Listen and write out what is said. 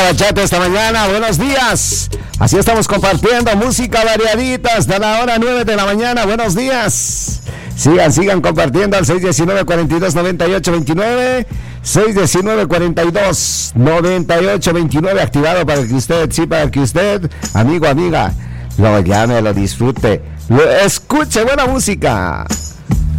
bachata esta mañana. Buenos días. Así estamos compartiendo música variadita hasta la hora 9 de la mañana. Buenos días. Sigan compartiendo al 619-42-98-29. 619-42-98-29. Activado para que usted, para que usted, amigo, amiga, lo llame, lo disfrute, lo escuche. Buena música.